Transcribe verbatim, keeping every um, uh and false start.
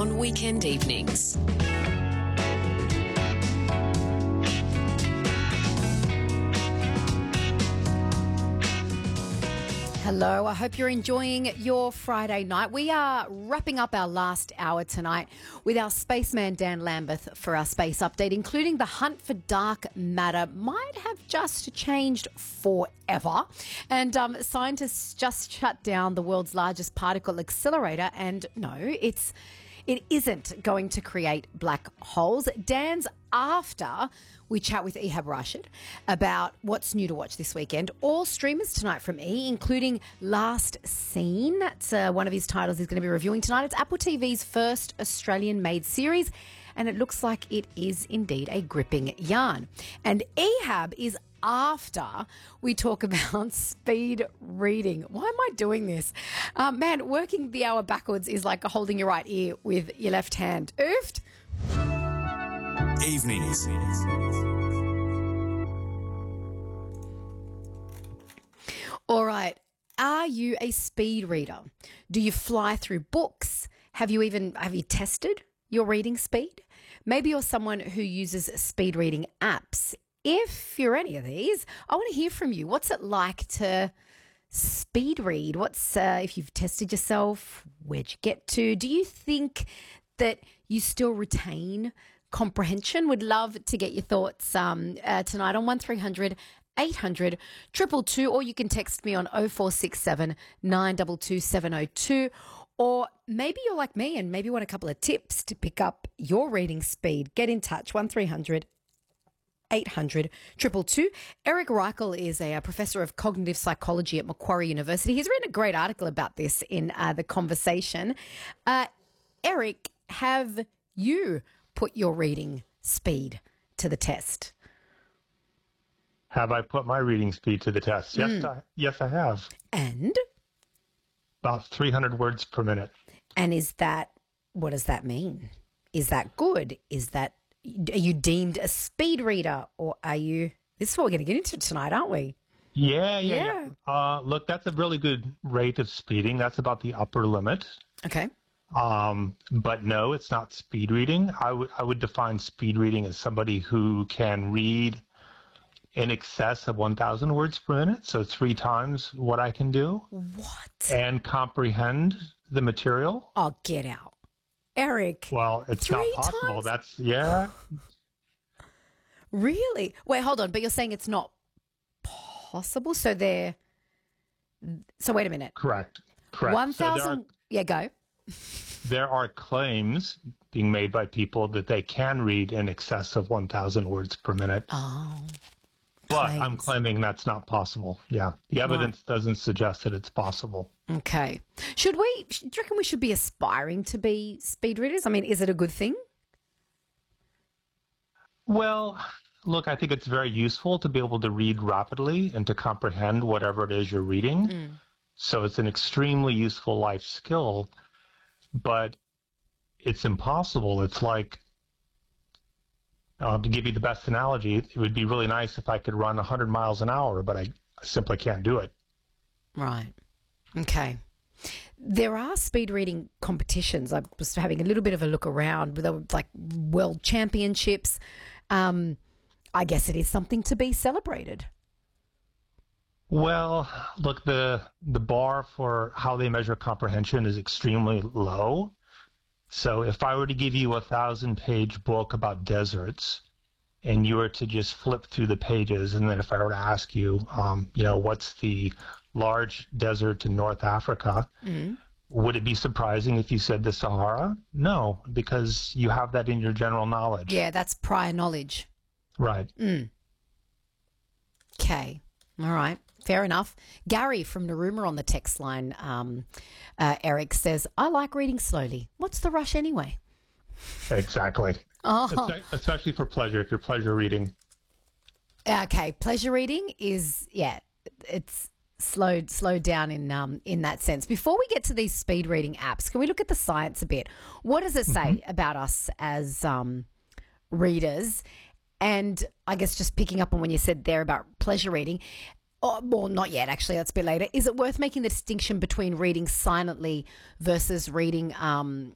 on weekend evenings. Hello, I hope you're enjoying your Friday night. We are wrapping up our last hour tonight with our spaceman Dan Lambeth for our space update, including the hunt for dark matter might have just changed forever. And um, scientists just shut down the world's largest particle accelerator, and no, it's it isn't going to create black holes. Dan's after we chat with Ehab Rashid about what's new to watch this weekend. All streamers tonight from E, including Last Seen. That's uh, one of his titles he's going to be reviewing tonight. It's Apple T V's first Australian-made series, and it looks like it is indeed a gripping yarn. And Ehab is after we talk about speed reading. Why am I doing this? Um, man, working the hour backwards is like holding your right ear with your left hand. Oofed. Evenings. All right. Are you a speed reader? Do you fly through books? Have you even have you tested your reading speed? Maybe you're someone who uses speed reading apps. If you're any of these, I want to hear from you. What's it like to speed read? What's uh, if you've tested yourself? Where'd you get to? Do you think that you still retain comprehension? Would love to get your thoughts um, uh, tonight on one three hundred eight hundred two two two, or you can text me on oh four six seven nine two two seven oh two. Or maybe you're like me and maybe want a couple of tips to pick up your reading speed. Get in touch, one three hundred eight hundred two two two. Eric Reichel is a, a professor of cognitive psychology at Macquarie University. He's written a great article about this in uh, The Conversation. Uh, Eric, have you put your reading speed to the test? Have I put my reading speed to the test? Yes, Mm. I, yes, I have. And? About three hundred words per minute. And is that, what does that mean? Is that good? Is that, are you deemed a speed reader, or are you, this is what we're going to get into tonight, aren't we? Yeah, yeah. Yeah. yeah. Uh, look, that's a really good rate of speeding. That's about the upper limit. Okay. Um, but no, it's not speed reading. I would I would define speed reading as somebody who can read in excess of one thousand words per minute, so three times what I can do. What? And comprehend the material. Oh, get out. Eric. Well, it's Three not possible. times? That's, yeah. Really? Wait, hold on. But you're saying it's not possible? So they're, so wait a minute. Correct. Correct. one So there are- thousand, yeah, go. There are claims being made by people that they can read in excess of one thousand words per minute. Oh. But I'm claims. claiming that's not possible. Yeah. The evidence doesn't suggest that it's possible. Okay. Should we, do you reckon we should be aspiring to be speed readers? I mean, is it a good thing? Well, look, I think it's very useful to be able to read rapidly and to comprehend whatever it is you're reading. Mm. So it's an extremely useful life skill, but it's impossible. It's like, Uh, to give you the best analogy, it would be really nice if I could run one hundred miles an hour, but I simply can't do it. Right. Okay. There are speed reading competitions. I was having a little bit of a look around with uh, like world championships. Um, I guess it is something to be celebrated. Well, look, the the bar for how they measure comprehension is extremely low. So if I were to give you a thousand-page book about deserts, and you were to just flip through the pages, and then if I were to ask you, um, you know, what's the large desert in North Africa, Mm. would it be surprising if you said the Sahara? No, because you have that in your general knowledge. Yeah, that's prior knowledge. Right. Mm. Okay. All right. Fair enough. Gary from Narooma on the text line, um, uh, Eric says, I like reading slowly. What's the rush anyway? Exactly. Oh, Espe- Especially for pleasure, if you're pleasure reading. okay. Pleasure reading is, yeah, it's slowed slowed down in um in that sense. Before we get to these speed reading apps, can we look at the science a bit? What does it say Mm-hmm. about us as um readers? And I guess just picking up on when you said there about pleasure reading, oh, well, not yet, actually, that's a bit later. Is it worth making the distinction between reading silently versus reading um